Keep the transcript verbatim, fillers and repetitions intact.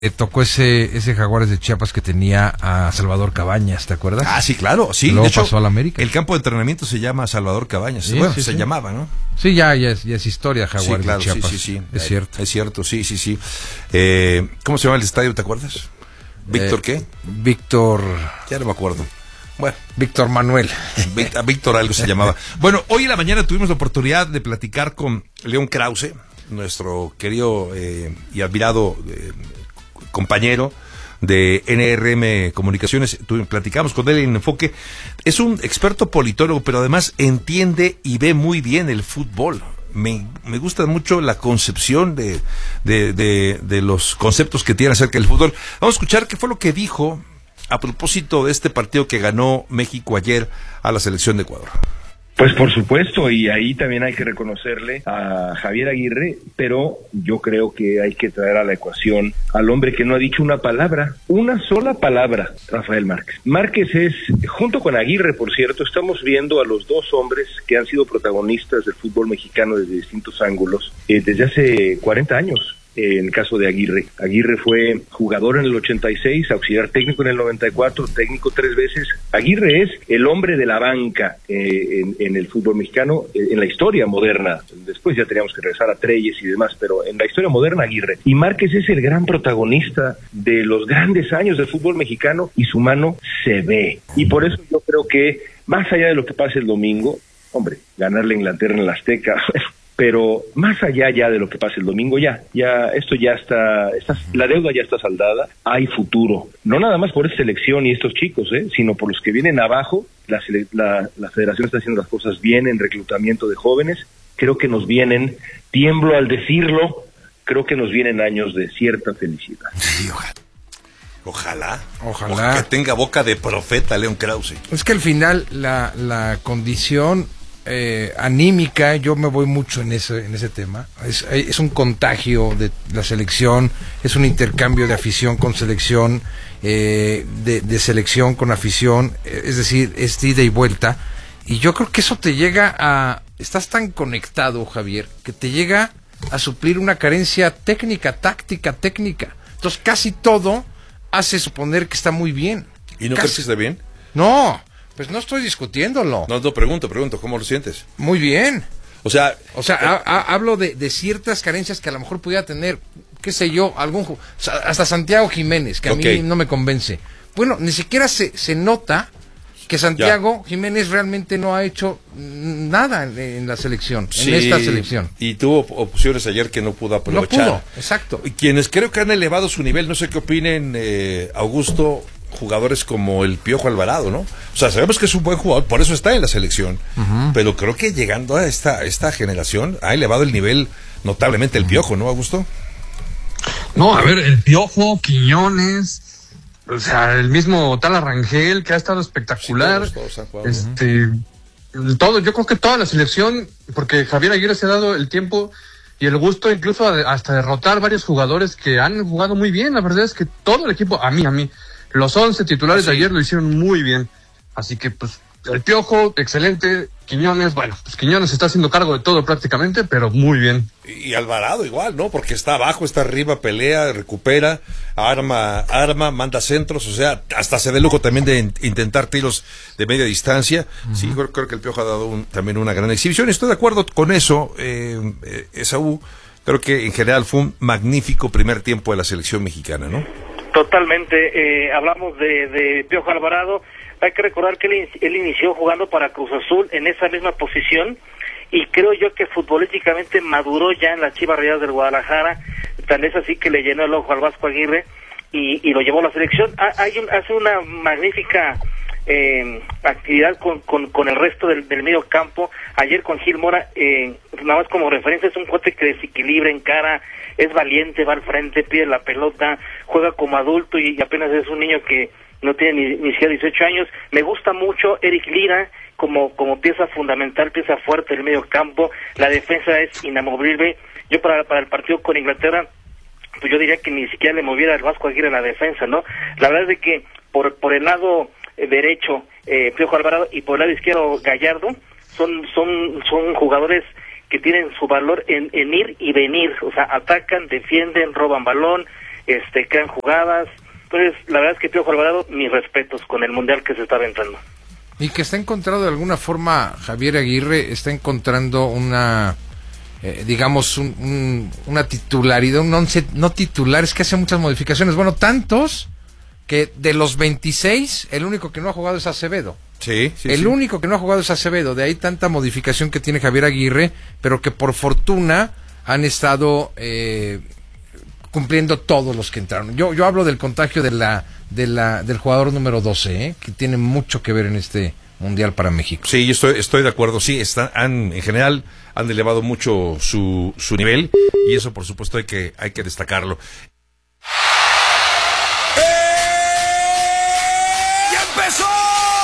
Eh, tocó ese ese Jaguares de Chiapas que tenía a Salvador Cabañas, ¿te acuerdas? Ah, sí, claro, sí. Luego de hecho, pasó a la América. El campo de entrenamiento se llama Salvador Cabañas. Sí, bueno, sí, se sí. llamaba, ¿no? Sí, ya, ya, es, ya es historia Jaguares sí, claro, de Chiapas. sí, sí, sí. Es cierto. Es cierto, sí, sí, sí. Eh, ¿Cómo se llama el estadio, te acuerdas? ¿Víctor Eh, qué? Víctor... Ya no me acuerdo. Bueno, Víctor Manuel. a Víctor algo se llamaba. Bueno, hoy en la mañana tuvimos la oportunidad de platicar con León Krause, nuestro querido eh, y admirado eh, compañero de N R M Comunicaciones. Tuvimos, platicamos con él en Enfoque. Es un experto politólogo, pero además entiende y ve muy bien el fútbol. Me, me gusta mucho la concepción de, de, de, de los conceptos que tiene acerca del fútbol. Vamos a escuchar qué fue lo que dijo a propósito de este partido que ganó México ayer a la selección de Ecuador. Pues por supuesto, y ahí también hay que reconocerle a Javier Aguirre, pero yo creo que hay que traer a la ecuación al hombre que no ha dicho una palabra, una sola palabra, Rafael Márquez. Márquez es, junto con Aguirre, por cierto, estamos viendo a los dos hombres que han sido protagonistas del fútbol mexicano desde distintos ángulos, eh, desde hace cuarenta años. En el caso de Aguirre. Aguirre fue jugador en el ochenta y seis, auxiliar técnico en el noventa y cuatro, técnico tres veces. Aguirre es el hombre de la banca eh, en, en el fútbol mexicano, eh, en la historia moderna. Después ya teníamos que regresar a Treyes y demás, pero en la historia moderna Aguirre. Y Márquez es el gran protagonista de los grandes años del fútbol mexicano y su mano se ve. Y por eso yo creo que, más allá de lo que pase el domingo, hombre, ganarle a Inglaterra en la Azteca... pero más allá ya de lo que pase el domingo, ya, ya, esto ya está, está, la deuda ya está saldada, hay futuro, no nada más por esta selección y estos chicos, eh, sino por los que vienen abajo, la, la, la federación está haciendo las cosas bien en reclutamiento de jóvenes, creo que nos vienen, tiemblo al decirlo, creo que nos vienen años de cierta felicidad. Sí, ojalá. Ojalá, ojalá, ojalá que tenga boca de profeta León Krause. Es que al final la, la condición eh, anímica, yo me voy mucho en ese en ese tema, es, es un contagio de la selección, es un intercambio de afición con selección, eh, de, de selección con afición, es decir, es ida y vuelta, y yo creo que eso te llega a, estás tan conectado, Javier, que te llega a suplir una carencia técnica, táctica, técnica, entonces casi todo hace suponer que está muy bien. ¿Y no casi. crees que está bien? No, pues no estoy discutiéndolo. No, no, pregunto, pregunto, ¿cómo lo sientes? Muy bien. O sea... O sea, eh, a, a, hablo de, de ciertas carencias que a lo mejor pudiera tener, qué sé yo, algún... O sea, hasta Santiago Jiménez, que a okay. mí no me convence. Bueno, ni siquiera se, se nota que Santiago ya. Jiménez realmente no ha hecho nada en, en la selección, sí, en esta selección. Y tuvo opciones ayer que no pudo aprovechar. No pudo, exacto. Y quienes creo que han elevado su nivel, no sé qué opinen, eh, Augusto, jugadores como el Piojo Alvarado, ¿no? O sea, sabemos que es un buen jugador, por eso está en la selección, uh-huh. pero creo que llegando a esta, esta generación ha elevado el nivel notablemente el Piojo, ¿no, Augusto? No, a ver, el Piojo, Quiñones, o sea, el mismo tal Arrangel, que ha estado espectacular, sí, todos, todos jugado, este, uh-huh. todo, yo creo que toda la selección, porque Javier Aguirre se ha dado el tiempo y el gusto incluso hasta derrotar varios jugadores que han jugado muy bien, la verdad es que todo el equipo, a mí, a mí, los once titulares ah, sí. de ayer lo hicieron muy bien. Así que, pues, el Piojo, excelente. Quiñones, bueno, pues Quiñones está haciendo cargo de todo prácticamente, pero muy bien. Y Alvarado igual, ¿no? Porque está abajo, está arriba, pelea, recupera, arma, arma, manda centros, o sea, hasta se da el lujo también de in- intentar tiros de media distancia. Uh-huh. Sí, creo, creo que el Piojo ha dado un, también una gran exhibición. Estoy de acuerdo con eso, eh, eh, Esaú. Creo que en general fue un magnífico primer tiempo de la selección mexicana, ¿no? Totalmente, eh, hablamos de, de Piojo Alvarado, hay que recordar que él, él inició jugando para Cruz Azul en esa misma posición y creo yo que futbolísticamente maduró ya en las Chivas Rayadas del Guadalajara, tal es así que le llenó el ojo al Vasco Aguirre y, y lo llevó a la selección. Hay un, hace una magnífica eh, actividad con, con, con el resto del, del medio campo, ayer con Gil Mora, eh, nada más como referencia, es un cuate que desequilibra en cara, es valiente, va al frente, pide la pelota, juega como adulto y, y apenas es un niño que no tiene ni, ni siquiera dieciocho años. Me gusta mucho Eric Lira como como pieza fundamental, pieza fuerte del medio campo, la defensa es inamovible. Yo para, para el partido con Inglaterra, pues yo diría que ni siquiera le moviera el Vasco Aguirre en la defensa, ¿no? La verdad es de que por por el lado eh, derecho, eh, Piojo Alvarado, y por el lado izquierdo, Gallardo, son son son jugadores que tienen su valor en, en ir y venir, o sea, atacan, defienden, roban balón, este, crean jugadas. Entonces, la verdad es que Piojo Alvarado, mis respetos con el Mundial que se está aventando. Y que está encontrando de alguna forma, Javier Aguirre está encontrando una, eh, digamos, un, un, una titularidad, un once no titular, es que hace muchas modificaciones. Bueno, tantos que de los veintiséis, el único que no ha jugado es Acevedo. Sí, sí, el sí. único que no ha jugado es Acevedo, de ahí tanta modificación que tiene Javier Aguirre, pero que por fortuna han estado eh, cumpliendo todos los que entraron. Yo yo hablo del contagio de la de la del jugador número doce, ¿eh? Que tiene mucho que ver en este Mundial para México. Sí, yo estoy, estoy de acuerdo. Sí, están, han, en general han elevado mucho su, su nivel y eso, por supuesto, hay que, hay que destacarlo.